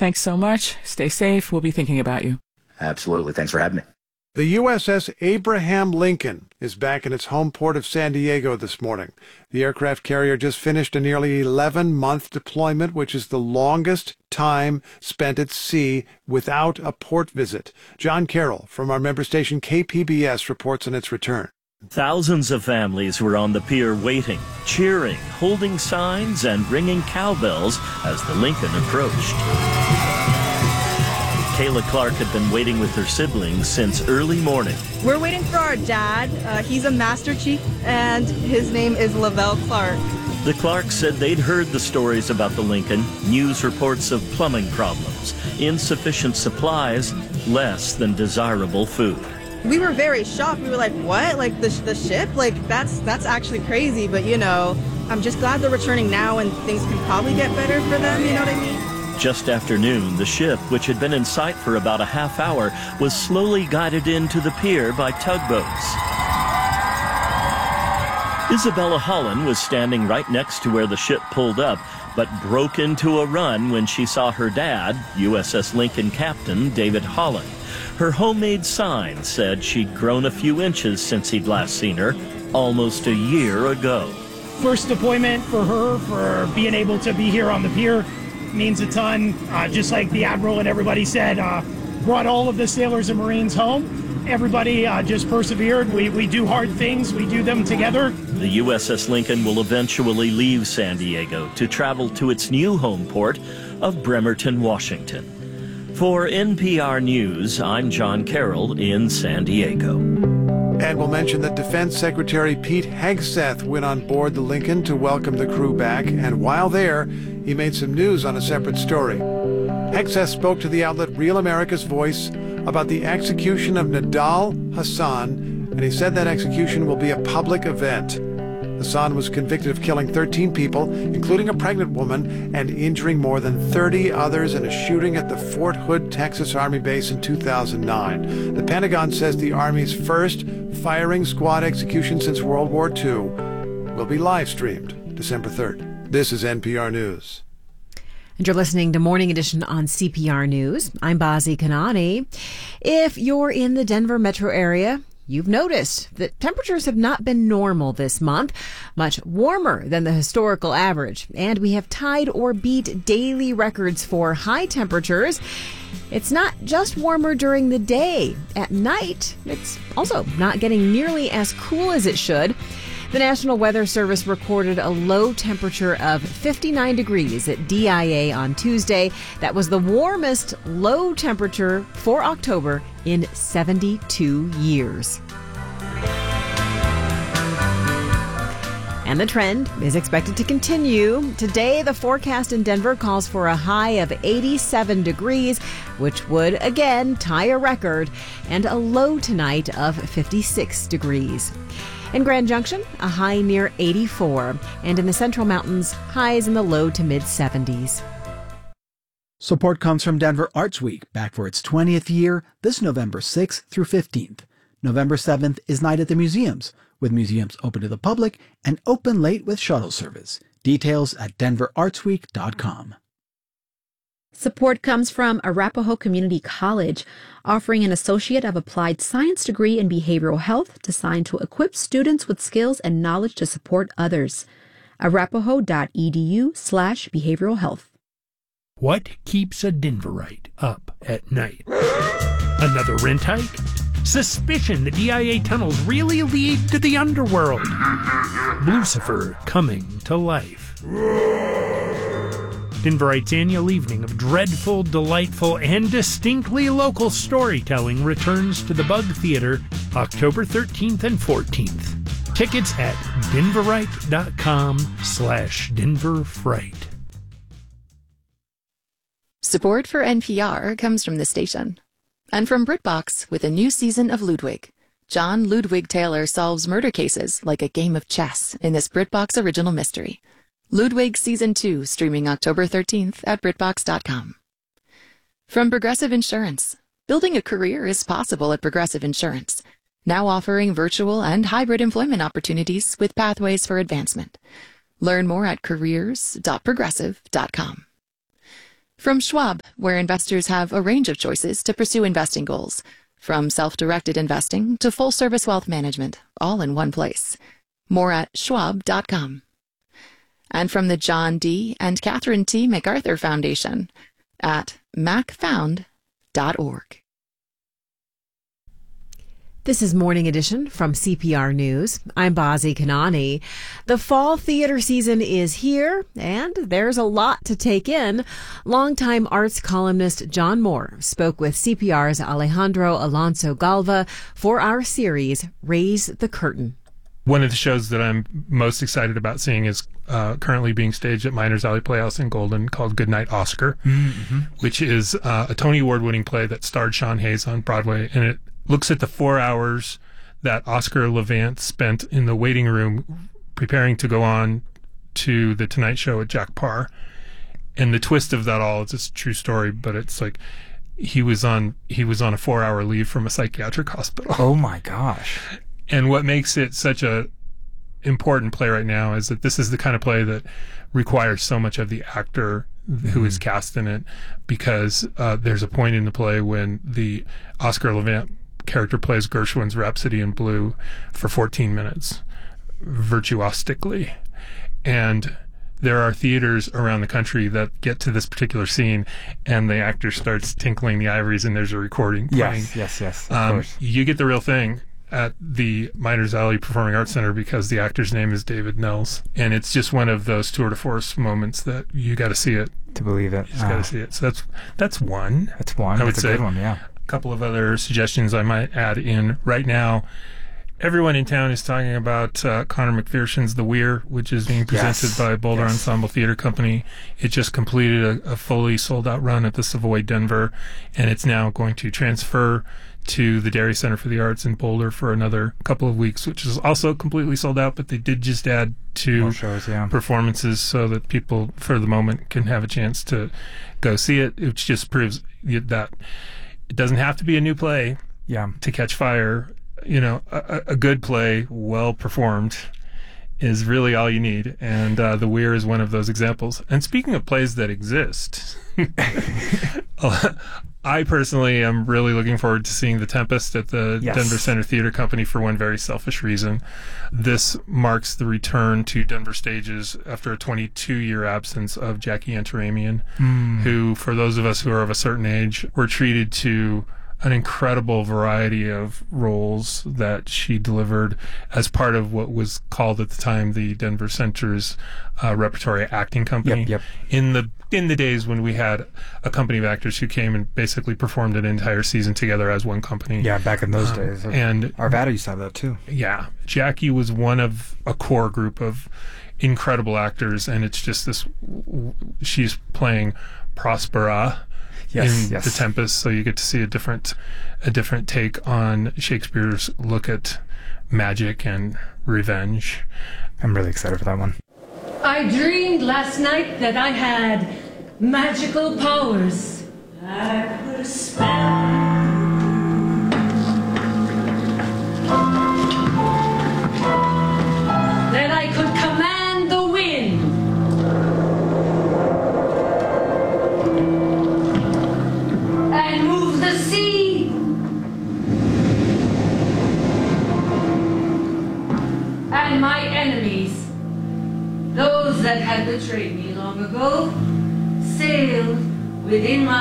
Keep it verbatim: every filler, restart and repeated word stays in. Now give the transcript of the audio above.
Thanks so much. Stay safe. We'll be thinking about you. Absolutely. Thanks for having me. The U S S Abraham Lincoln is back in its home port of San Diego this morning. The aircraft carrier just finished a nearly eleven-month deployment, which is the longest time spent at sea without a port visit. John Carroll from our member station K P B S reports on its return. Thousands of families were on the pier waiting, cheering, holding signs, and ringing cowbells as the Lincoln approached. Kayla Clark had been waiting with her siblings since early morning. We're waiting for our dad. Uh, he's a Master Chief, and his name is Lavelle Clark. The Clarks said they'd heard the stories about the Lincoln, news reports of plumbing problems, insufficient supplies, less than desirable food. We were very shocked. We were like, what? Like the, the ship? Like that's that's actually crazy. But, you know, I'm just glad they're returning now and things can probably get better for them. You know what I mean? Just after noon, the ship, which had been in sight for about a half hour, was slowly guided into the pier by tugboats. Isabella Holland was standing right next to where the ship pulled up, but broke into a run when she saw her dad, U S S Lincoln Captain David Holland. Her homemade sign said she'd grown a few inches since he'd last seen her, almost a year ago. First deployment for her, for being able to be here on the pier, means a ton. Uh, just like the Admiral and everybody said, uh, brought all of the sailors and Marines home. Everybody uh, just persevered. We, we do hard things. We do them together. The U S S Lincoln will eventually leave San Diego to travel to its new home port of Bremerton, Washington. For N P R News, I'm John Carroll in San Diego. And we'll mention that Defense Secretary Pete Hegseth went on board the Lincoln to welcome the crew back, and while there, he made some news on a separate story. Hegseth spoke to the outlet Real America's Voice about the execution of Nidal Hasan, and he said that execution will be a public event. Hasan was convicted of killing thirteen people, including a pregnant woman, and injuring more than thirty others in a shooting at the Fort Hood, Texas Army base in two thousand nine. The Pentagon says the Army's first firing squad execution since World War Two will be live-streamed December third. This is N P R News. And you're listening to Morning Edition on C P R News. I'm Bazi Kanani. If you're in the Denver metro area, you've noticed that temperatures have not been normal this month, much warmer than the historical average. And we have tied or beat daily records for high temperatures. It's not just warmer during the day. At night, it's also not getting nearly as cool as it should. The National Weather Service recorded a low temperature of fifty-nine degrees at D I A on Tuesday. That was the warmest low temperature for October in seventy-two years. And the trend is expected to continue. Today, the forecast in Denver calls for a high of eighty-seven degrees, which would again tie a record, and a low tonight of fifty-six degrees. In Grand Junction, a high near eighty-four, and in the Central Mountains, highs in the low to mid-seventies. Support comes from Denver Arts Week, back for its twentieth year, this November sixth through fifteenth. November seventh is Night at the Museums, with museums open to the public and open late with shuttle service. Details at denver arts week dot com. Support comes from Arapahoe Community College, offering an Associate of Applied Science degree in Behavioral Health designed to equip students with skills and knowledge to support others. arapahoe.edu slash behavioral health. What keeps a Denverite up at night? Another rent hike? Suspicion the D I A tunnels really lead to the underworld? Lucifer coming to life. Denverite's annual evening of dreadful, delightful, and distinctly local storytelling returns to the Bug Theater October thirteenth and fourteenth. Tickets at denverite.com slash denverfright. Support for N P R comes from the station. And from BritBox with a new season of Ludwig. John Ludwig Taylor solves murder cases like a game of chess in this BritBox original mystery. Ludwig Season two, streaming October thirteenth at BritBox dot com. From Progressive Insurance. Building a career is possible at Progressive Insurance, now offering virtual and hybrid employment opportunities with pathways for advancement. Learn more at careers dot progressive dot com. From Schwab, where investors have a range of choices to pursue investing goals. From self-directed investing to full-service wealth management, all in one place. More at schwab dot com. And from the John D. and Catherine T. MacArthur Foundation at mac found dot org. This is Morning Edition from C P R News. I'm Bazi Kanani. The fall theater season is here, and there's a lot to take in. Longtime arts columnist John Moore spoke with C P R's Alejandro Alonso Galva for our series, Raise the Curtain. One of the shows that I'm most excited about seeing is uh, currently being staged at Miners Alley Playhouse in Golden, called Goodnight Oscar, mm-hmm. which is uh, a Tony Award-winning play that starred Sean Hayes on Broadway, and it looks at the four hours that Oscar Levant spent in the waiting room preparing to go on to The Tonight Show at Jack Parr. And the twist of that all, it's a true story, but it's like he was on he was on a four-hour leave from a psychiatric hospital. Oh my gosh. And what makes it such a important play right now is that this is the kind of play that requires so much of the actor who mm-hmm. is cast in it, because uh, there's a point in the play when the Oscar Levant character plays Gershwin's Rhapsody in Blue for fourteen minutes, virtuosically. And there are theaters around the country that get to this particular scene and the actor starts tinkling the ivories and there's a recording playing. Yes, yes, yes, of um, course. You get the real thing at the Miners Alley Performing Arts Center because the actor's name is David Nels. And it's just one of those tour de force moments that you got to see it. To believe it. You just uh, got to see it. So that's that's one. That's one. I would that's say. a good one, yeah. A couple of other suggestions I might add in right now. Everyone in town is talking about uh, Connor McPherson's The Weir, which is being presented yes. by Boulder yes. Ensemble Theater Company. It just completed a, a fully sold-out run at the Savoy Denver, and it's now going to transfer to the Dairy Center for the Arts in Boulder for another couple of weeks, which is also completely sold out, but they did just add two More shows, yeah. performances so that people, for the moment, can have a chance to go see it. It just proves that it doesn't have to be a new play yeah. to catch fire. You know, a, a good play, well performed, is really all you need. And uh, The Weir is one of those examples. And speaking of plays that exist, I personally am really looking forward to seeing The Tempest at the yes. Denver Center Theater Company for one very selfish reason. This marks the return to Denver stages after a twenty-two year absence of Jackie Antaramian, mm. who, for those of us who are of a certain age, were treated to an incredible variety of roles that she delivered as part of what was called at the time the Denver Center's uh, Repertory Acting Company. Yep, yep. In the in the days when we had a company of actors who came and basically performed an entire season together as one company. Yeah, back in those um, days. And Arvada used to have that too. Yeah, Jackie was one of a core group of incredible actors, and it's just this. She's playing Prospera. Yes, in yes. The Tempest, so you get to see a different a different take on Shakespeare's look at magic and revenge. I'm really excited for that one. I dreamed last night that I had magical powers. I put a spell. That I could command the wind. And move the sea. And my enemies, those that had betrayed me long ago, sailed within my